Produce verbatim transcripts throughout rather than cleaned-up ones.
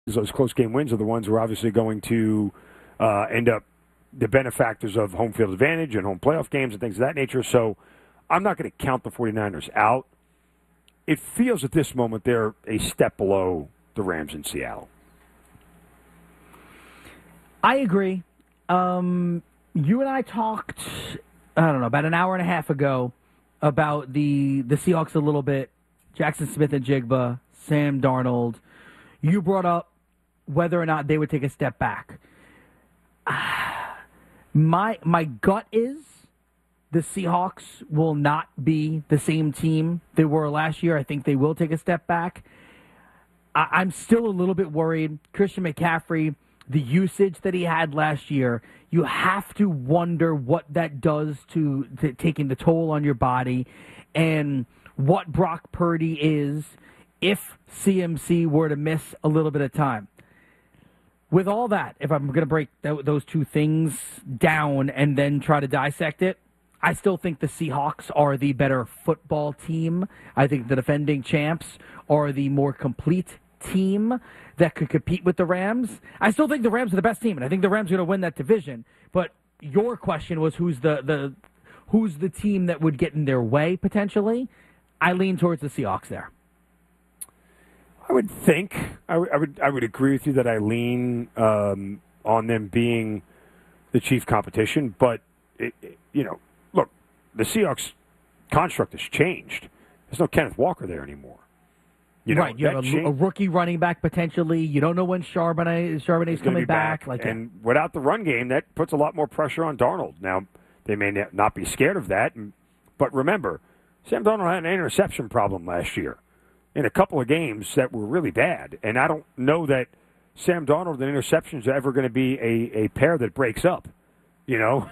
those close game wins are the ones who are obviously going to uh, end up the benefactors of home field advantage and home playoff games and things of that nature. So I'm not going to count the 49ers out. It feels at this moment they're a step below the Rams in Seattle. I agree. Um, you and I talked, I don't know, about an hour and a half ago about the the Seahawks a little bit. Jackson Smith and Jigba, Sam Darnold. You brought up whether or not they would take a step back. My my gut is the Seahawks will not be the same team they were last year. I think they will take a step back. I, I'm still a little bit worried. Christian McCaffrey, the usage that he had last year, you have to wonder what that does to, to taking the toll on your body and what Brock Purdy is if C M C were to miss a little bit of time. With all that, if I'm going to break th- those two things down and then try to dissect it, I still think the Seahawks are the better football team. I think the defending champs are the more complete team that could compete with the Rams. I still think the Rams are the best team, and I think the Rams are going to win that division. But your question was who's the, the who's the team that would get in their way potentially? I lean towards the Seahawks there. I would think I, w- I would I would agree with you that I lean um, on them being the chief competition, but it, it, you know, look, the Seahawks construct has changed. There's no Kenneth Walker there anymore. You know, right, you have a, a rookie running back potentially. You don't know when Charbonnet Charbonnet's coming back. back. Like, and yeah. Without the run game, that puts a lot more pressure on Darnold. Now, they may not be scared of that, but remember, Sam Darnold had an interception problem last year in a couple of games that were really bad. And I don't know that Sam Darnold and interceptions are ever going to be a, a pair that breaks up. You know,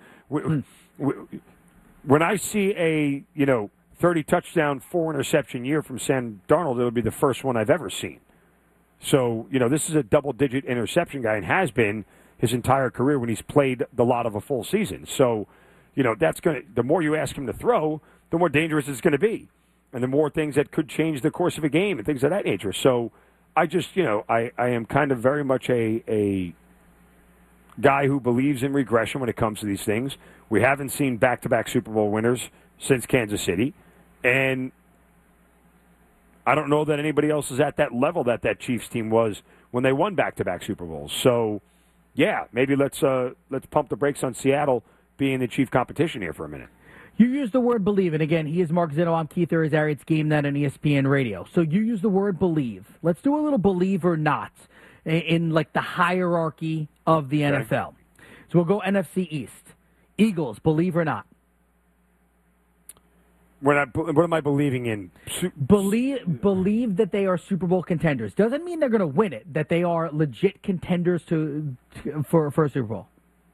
when I see a, you know, thirty touchdown, four interception year from Sam Darnold, it'll be the first one I've ever seen. So, you know, this is a double-digit interception guy and has been his entire career when he's played the lot of a full season. So, you know, that's going to, the more you ask him to throw, the more dangerous it's going to be. And the more things that could change the course of a game and things of that nature. So I just, you know, I, I am kind of very much a, a guy who believes in regression when it comes to these things. We haven't seen back-to-back Super Bowl winners since Kansas City. And I don't know that anybody else is at that level that that Chiefs team was when they won back-to-back Super Bowls. So, yeah, maybe let's uh, let's pump the brakes on Seattle being the chief competition here for a minute. You use the word believe, and again, he is Mark Zinno. I'm Keith Arizari. It's GameNet and E S P N Radio. So you use the word believe. Let's do a little believe or not in, in like the hierarchy of the okay. N F L. So we'll go N F C East. Eagles, believe or not? What, I, what am I believing in? Believe believe that they are Super Bowl contenders. Doesn't mean they're going to win it. That they are legit contenders to, to for for a Super Bowl.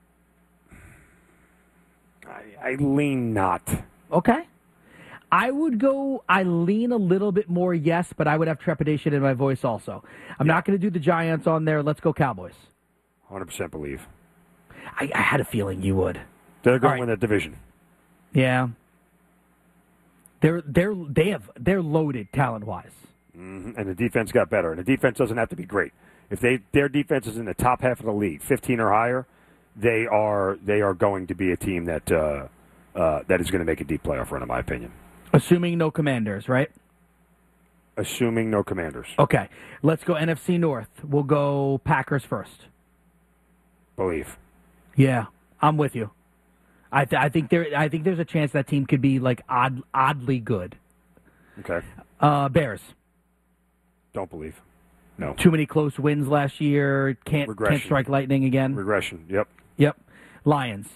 I, I lean not. Okay. I would go, I lean a little bit more yes, but I would have trepidation in my voice also. I'm yeah. not going to do the Giants on there. Let's go Cowboys. one hundred percent believe. I, I had a feeling you would. They're going to win that division. Yeah. They're they're they have they're loaded talent wise, mm-hmm. and the defense got better. And the defense doesn't have to be great. If they their defense is in the top half of the league, fifteen or higher, they are they are going to be a team that uh, uh, that is going to make a deep playoff run, in my opinion. Assuming no Commanders, right? Assuming no Commanders. Okay, let's go N F C North. We'll go Packers first. Believe. Yeah, I'm with you. I, th- I think there. I think there's a chance that team could be like odd, oddly good. Okay. Uh, Bears. Don't believe. No. Too many close wins last year. Can't Regression. can't strike lightning again. Regression. Yep. Yep. Lions.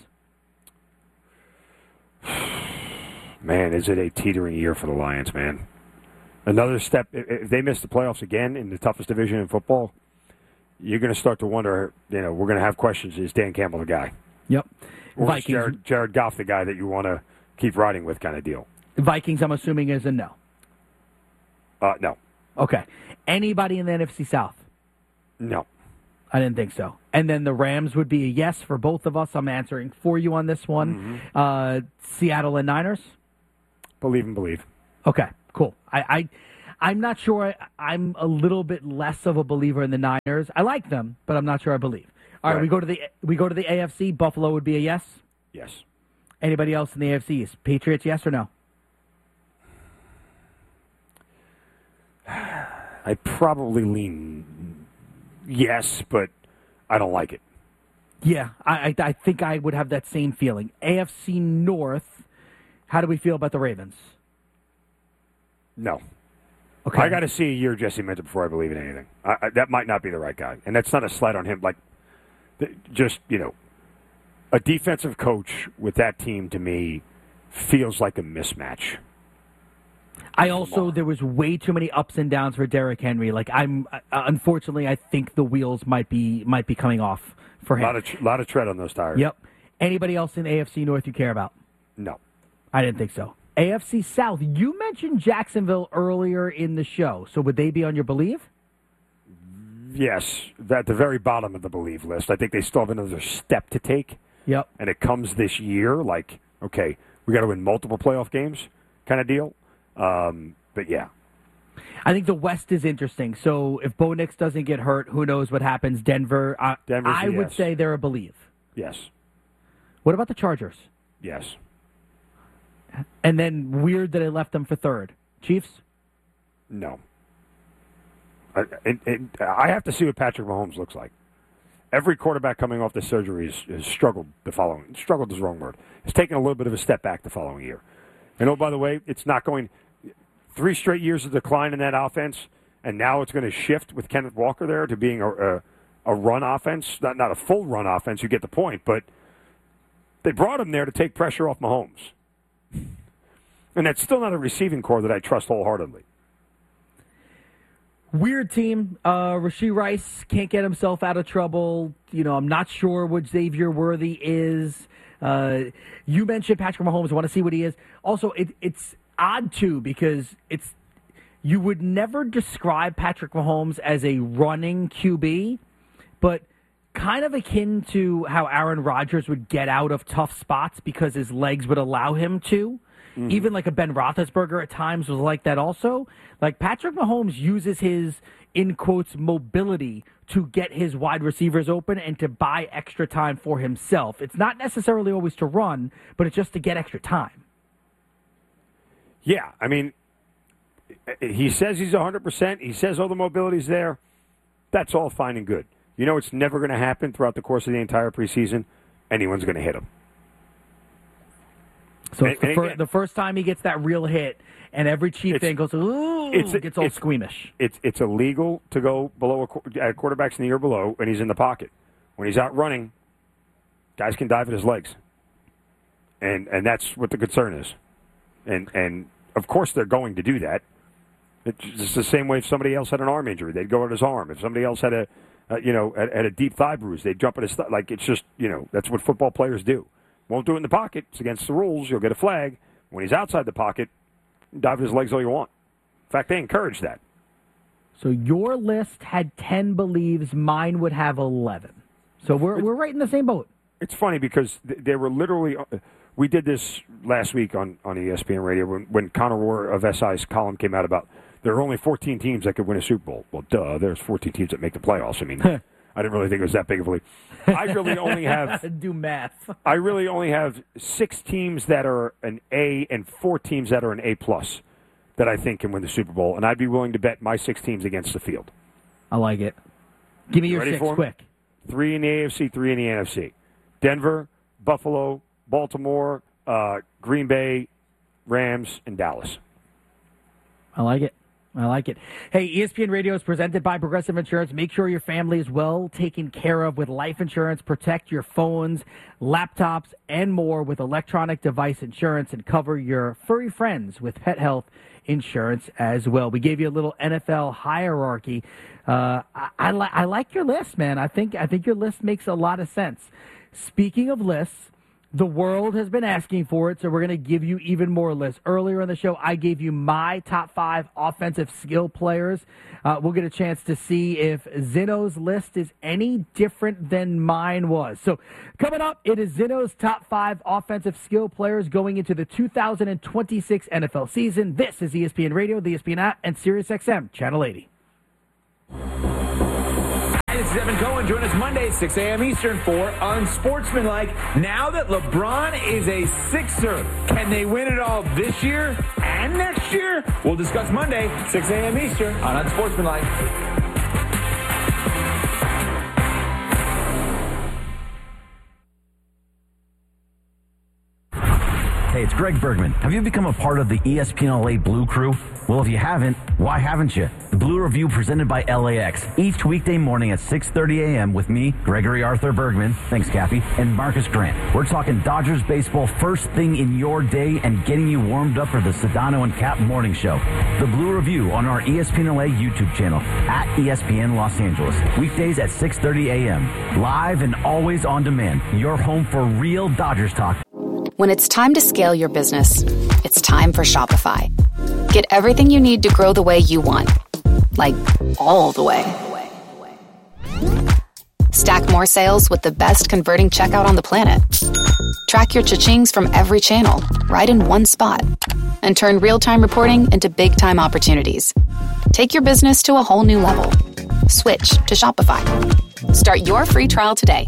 Man, is it a teetering year for the Lions, man? Another step. If they miss the playoffs again in the toughest division in football, you're going to start to wonder. You know, we're going to have questions. Is Dan Campbell the guy? Yep. Or Vikings. Jared, Jared Goff the guy that you want to keep riding with, kind of deal. Vikings, I'm assuming, is a no. Uh, no. Okay. Anybody in the N F C South? No. I didn't think so. And then the Rams would be a yes for both of us. I'm answering for you on this one. Mm-hmm. Uh, Seattle and Niners? Believe and believe. Okay, cool. I, I I'm not sure. I'm a little bit less of a believer in the Niners. I like them, but I'm not sure I believe. All right, Right. we go to the we go to the A F C. Buffalo would be a yes. Yes. Anybody else in the A F C? Is Patriots yes or no? I probably lean yes, but I don't like it. Yeah, I, I I think I would have that same feeling. A F C North. How do we feel about the Ravens? No. Okay. I got to see a year of Jesse Minter before I believe in anything. I, I, that might not be the right guy, and that's not a slight on him. Like, th- just you know, a defensive coach with that team to me feels like a mismatch. I also there was way too many ups and downs for Derrick Henry. Like I'm, uh, unfortunately, I think the wheels might be might be coming off for him. A lot of tr- lot of tread on those tires. Yep. Anybody else in A F C North you care about? No. I didn't think so. A F C South. You mentioned Jacksonville earlier in the show, so would they be on your believe? Yes, at the very bottom of the believe list. I think they still have another step to take. Yep. And it comes this year. Like, okay, we got to win multiple playoff games, kind of deal. Um, but yeah. I think the West is interesting. So if Bo Nix doesn't get hurt, who knows what happens? Denver. Uh, Denver's I a would yes. say they're a believe. Yes. What about the Chargers? Yes. And then weird that I left them for third. Chiefs? No. I, it, it, I have to see what Patrick Mahomes looks like. Every quarterback coming off the surgery has, has struggled the following. Struggled is the wrong word. Has taken a little bit of a step back the following year. And oh, by the way, it's not going three straight years of decline in that offense, and now it's going to shift with Kenneth Walker there to being a, a, a run offense. Not not a full run offense. You get the point, but they brought him there to take pressure off Mahomes. And that's still not a receiving core that I trust wholeheartedly. Weird team. Uh, Rashee Rice can't get himself out of trouble. You know, I'm not sure what Xavier Worthy is. Uh, you mentioned Patrick Mahomes. I want to see what he is. Also, it, it's odd, too, because it's you would never describe Patrick Mahomes as a running Q B, but kind of akin to how Aaron Rodgers would get out of tough spots because his legs would allow him to. Mm-hmm. Even like a Ben Roethlisberger at times was like that also. Like Patrick Mahomes uses his, in quotes, mobility to get his wide receivers open and to buy extra time for himself. It's not necessarily always to run, but it's just to get extra time. Yeah, I mean, he says he's one hundred percent. He says all the mobility's there. That's all fine and good. You know it's never going to happen throughout the course of the entire preseason? Anyone's going to hit him. So it's and, the, fir- again, the first time he gets that real hit, and every Chief fan goes, ooh, it's, gets all it's, squeamish. It's it's illegal to go below a, at quarterback's knee or below, and he's in the pocket. When he's out running, guys can dive at his legs. And and that's what the concern is. And, and of course they're going to do that. It's the same way if somebody else had an arm injury, they'd go at his arm. If somebody else had a, uh, you know, had, had a deep thigh bruise, they'd jump at his thigh. Like, it's just, you know, that's what football players do. Won't do it in the pocket. It's against the rules. You'll get a flag. When he's outside the pocket, dive at his legs all you want. In fact, they encourage that. So your list had ten believes. Mine would have eleven. So we're it's, we're right in the same boat. It's funny because th- they were literally uh, – we did this last week on, on E S P N Radio when, when Connor Rohr of S I's column came out about there are only fourteen teams that could win a Super Bowl. Well, duh, there's fourteen teams that make the playoffs. I mean, I didn't really think it was that big of a league. I really only have do math. I really only have six teams that are an A and four teams that are an A plus that I think can win the Super Bowl, and I'd be willing to bet my six teams against the field. I like it. Give me You your ready six for 'em? quick. Three in the A F C, three in the N F C. Denver, Buffalo, Baltimore, uh, Green Bay, Rams, and Dallas. I like it. I like it. Hey, E S P N Radio is presented by Progressive Insurance. Make sure your family is well taken care of with life insurance. Protect your phones, laptops, and more with electronic device insurance, and cover your furry friends with pet health insurance as well. We gave you a little N F L hierarchy. Uh, I, I, li- I like your list, man. I think I think your list makes a lot of sense. Speaking of lists, The world has been asking for it, so we're going to give you even more lists. Earlier in the show, I gave you my top five offensive skill players. Uh, we'll get a chance to see if Zeno's list is any different than mine was. So coming up, it is Zeno's top five offensive skill players going into the two thousand twenty-six N F L season. This is E S P N Radio, the E S P N app, and SiriusXM Channel eighty. This is Evan Cohen. Join us Monday at six a.m. Eastern for Unsportsmanlike. Now that LeBron is a Sixer, can they win it all this year and next year? We'll discuss Monday, six a.m. Eastern on Unsportsmanlike. Hey, it's Greg Bergman. Have you become a part of the E S P N L A Blue Crew? Well, if you haven't, why haven't you? The Blue Review presented by L A X. Each weekday morning at six thirty a.m. with me, Gregory Arthur Bergman, thanks Cappy, and Marcus Grant. We're talking Dodgers baseball first thing in your day and getting you warmed up for the Sedano and Cap morning show. The Blue Review on our E S P N L A YouTube channel at E S P N Los Angeles. Weekdays at six thirty a.m. Live and always on demand. Your home for real Dodgers talk. When it's time to scale your business, it's time for Shopify. Get everything you need to grow the way you want. Like, all the way. Stack more sales with the best converting checkout on the planet. Track your cha-chings from every channel, right in one spot. And turn real-time reporting into big-time opportunities. Take your business to a whole new level. Switch to Shopify. Start your free trial today.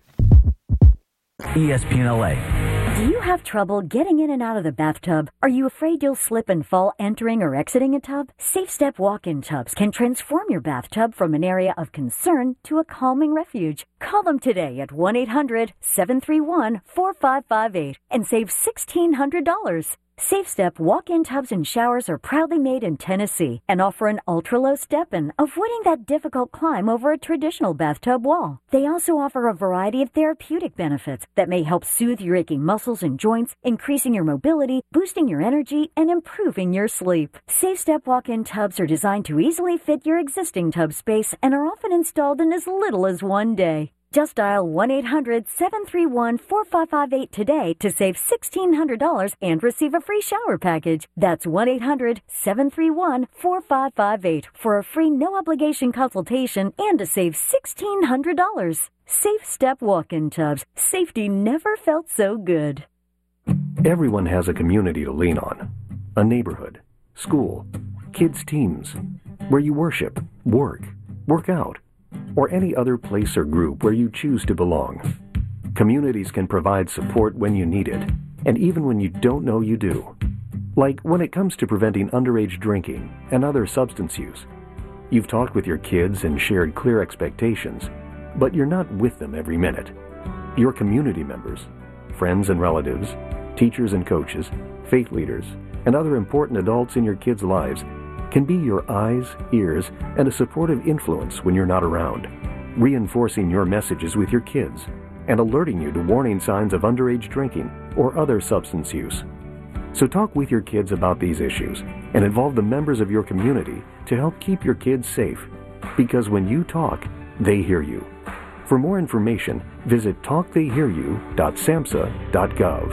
E S P N L A. Do you have trouble getting in and out of the bathtub? Are you afraid you'll slip and fall entering or exiting a tub? SafeStep walk-in tubs can transform your bathtub from an area of concern to a calming refuge. Call them today at one eight hundred seven three one four five five eight and save sixteen hundred dollars. SafeStep walk-in tubs and showers are proudly made in Tennessee and offer an ultra-low step-in, avoiding that difficult climb over a traditional bathtub wall. They also offer a variety of therapeutic benefits that may help soothe your aching muscles and joints, increasing your mobility, boosting your energy, and improving your sleep. SafeStep walk-in tubs are designed to easily fit your existing tub space and are often installed in as little as one day. Just dial one eight hundred seven three one four five five eight today to save sixteen hundred dollars and receive a free shower package. That's one eight hundred seven three one four five five eight for a free no-obligation consultation and to save sixteen hundred dollars. Safe Step walk-in tubs. Safety never felt so good. Everyone has a community to lean on. A neighborhood, school, kids' teams, where you worship, work, work out, or any other place or group where you choose to belong. Communities can provide support when you need it, and even when you don't know you do. Like when it comes to preventing underage drinking and other substance use. You've talked with your kids and shared clear expectations, but you're not with them every minute. Your community members, friends and relatives, teachers and coaches, faith leaders, and other important adults in your kids' lives can be your eyes, ears, and a supportive influence when you're not around, reinforcing your messages with your kids and alerting you to warning signs of underage drinking or other substance use. So talk with your kids about these issues and involve the members of your community to help keep your kids safe, because when you talk, they hear you. For more information, visit talk they hear you dot samhsa dot gov.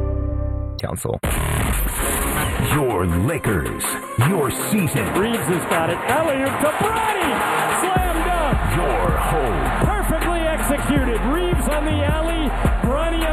Council. Your Lakers, your season. Reeves has got it. Alley-oop to Bronny. Slam dunk. Your home. Perfectly executed. Reeves on the alley. Bronny